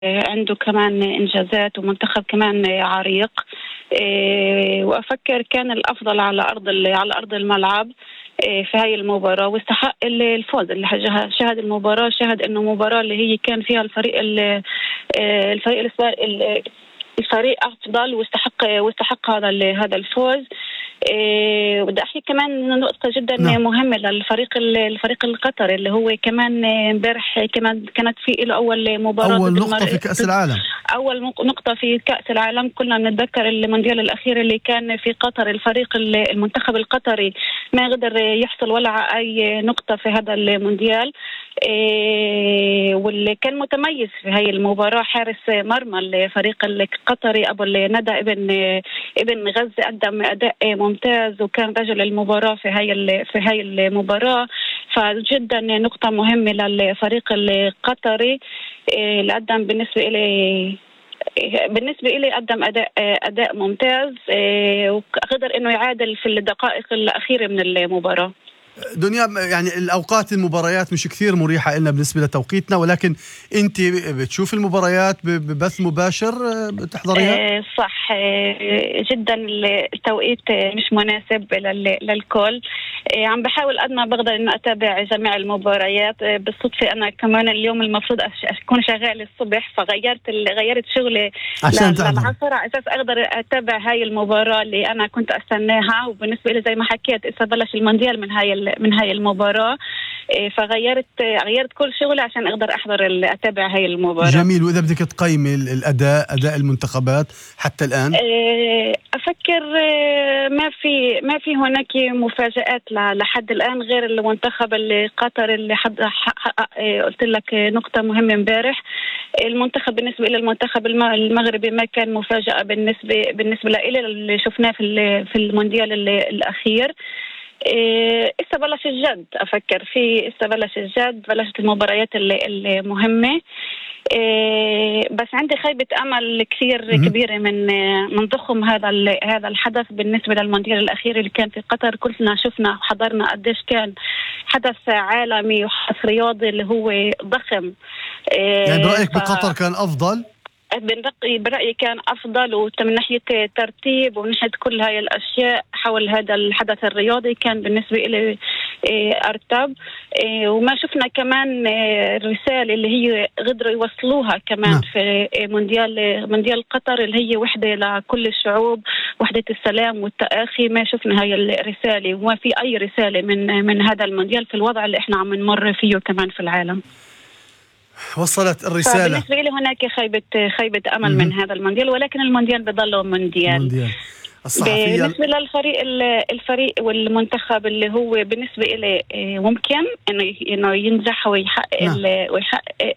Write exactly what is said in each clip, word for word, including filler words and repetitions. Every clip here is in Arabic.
عنده كمان إنجازات ومنتخب كمان عريق. وأفكر كان الأفضل على أرض على أرض الملعب في هاي المباراة، واستحق الفوز. اللي شاهد المباراة شاهد إنه مباراة اللي هي كان فيها الفريق الفريق الفريق أفضل واستحق واستحق هذا هذا الفوز. إيه بدي أحكي كمان نقطة جدا نعم. مهمة للفريق الفريق القطري اللي هو كمان امبارح كمان كانت في له أول مباراة أول نقطة في كأس العالم أول نقطة في كأس العالم. كلنا نتذكر المونديال الأخير اللي كان في قطر، الفريق المنتخب القطري ما قدر يحصل ولا أي نقطة في هذا المونديال. إيه واللي كان متميز في هاي المباراة حارس مرمى الفريق القطري أبو الندى ابن ابن غزة، قدم أداء ممتاز وكان رجل المباراة في هاي في هاي المباراة. فجدا نقطة مهمة للفريق القطري اللي قدم بالنسبة إلي بالنسبة إلي قدم أداء أداء ممتاز وقدر إنه يعادل في الدقائق الأخيرة من المباراة. دنيا، يعني الأوقات المباريات مش كثير مريحة لنا بالنسبة لتوقيتنا، ولكن أنت بتشوف المباريات ببث مباشر بتحضريها؟ صح جدا، التوقيت مش مناسب للكل. عم بحاول قد ما بقدر إنه أتابع جميع المباريات. بالصدفة أنا كمان اليوم المفروض أكون شغال الصبح، فغيرت غيرت شغلي للعصر على أساس أقدر أتابع هاي المباراة اللي أنا كنت أستناها. وبالنسبة لي زي ما حكيت إذا بلش المونديال من هاي من هاي المباراة، فغيرت غيرت كل شغلي عشان أقدر أحضر أتابع هاي المباراة. جميل. وإذا بدك تقيمي الأداء أداء المنتخبات حتى الآن؟ أفكر ما في ما في هناك مفاجآت لحد الآن غير المنتخب القطري اللي حقق قلت لك نقطة مهمة امبارح. المنتخب بالنسبة إلى المنتخب المغربي ما كان مفاجأة بالنسبة بالنسبة لإلي اللي شفناه في في المونديال الأخير. إسا بلش الجد، أفكر في إسا بلش الجد، بلشت المباريات المهمة. بس عندي خيبة أمل كثير كبيرة من من ضخم هذا هذا الحدث بالنسبة للمونديال الأخير اللي كان في قطر. كلنا شفنا وحضرنا قديش كان حدث عالمي وحدث رياضي اللي هو ضخم. يعني برأيك ف... بقطر كان أفضل؟ برأيي كان أفضل، ومن ناحية ترتيب ومن ناحية كل هاي الأشياء حول هذا الحدث الرياضي كان بالنسبة إلي أرتب. وما شفنا كمان الرسالة اللي هي قدروا يوصلوها كمان م. في مونديال مونديال قطر اللي هي وحدة لكل الشعوب، وحدة السلام والتآخي. ما شفنا هاي الرسالة وما في أي رسالة من من هذا المونديال في الوضع اللي إحنا عم نمر فيه كمان في العالم. وصلت الرسالة. بالنسبة لي هناك خيبة خيبة أمل من هذا المونديال، ولكن المونديال بضله مونديال. بالنسبة للفريق الفريق والمنتخب اللي هو بالنسبة إلي ممكن إنه إنه ينجح ويحقق نعم. ويحقق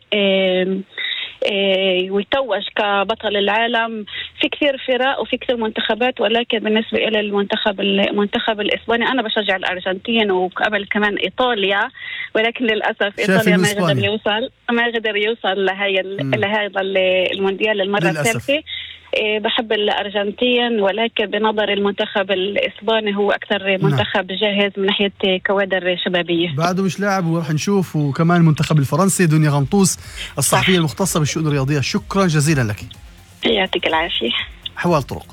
ويتوج كبطل العالم. في كثير فرق وفي كثير منتخبات، ولكن بالنسبة إلى المنتخب المنتخب الإسباني أنا بشجع الأرجنتين وقبل كمان إيطاليا، ولكن للأسف إيطاليا ما قدر يوصل ما قدر يوصل لهي لهذا المونديال المرة الثالثة. بحب الأرجنتين، ولكن بنظر المنتخب الإسباني هو أكثر منتخب جاهز من ناحية كوادر شبابية. بعده مش لاعب ورح نشوف. وكمان المنتخب الفرنسي. دنيا غنطوس الصحفية المختصة بالشؤون الرياضية، شكرا جزيلا لك. يعطيك العافية. أحوال طرق.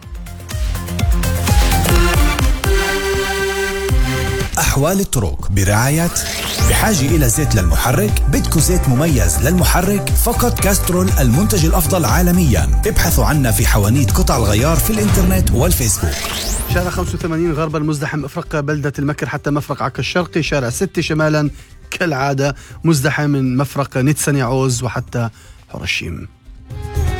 أحوال الطرق برعاية بحاجة إلى زيت للمحرك؟ بدكو زيت مميز للمحرك؟ فقط كاسترول المنتج الأفضل عالميا. ابحثوا عنا في حوانيت قطع الغيار في الإنترنت والفيسبوك. شارع خمسة وثمانين غربا مزدحم افرق بلدة المكر حتى مفرق عكا الشرقي. شارع ستة شمالا كالعادة مزدحم من مفرق نتسني عوز وحتى حرشيم.